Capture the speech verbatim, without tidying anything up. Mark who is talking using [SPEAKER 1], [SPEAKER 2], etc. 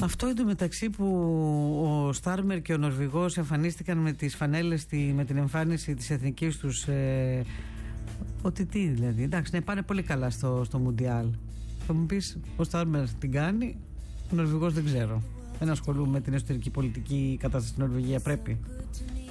[SPEAKER 1] Αυτό εντωμεταξύ που ο Στάρμερ και ο Νορβηγός εμφανίστηκαν με τις φανέλες, με την εμφάνιση της εθνικής τους, ε, ότι τι δηλαδή, εντάξει, ναι, πάνε πολύ καλά στο, στο Μουντιάλ. Θα μου πεις, ο Στάρμερ την κάνει, ο Νορβηγός δεν ξέρω. Δεν ασχολούμαι με την εσωτερική πολιτική κατάσταση στην Νορβηγία, πρέπει.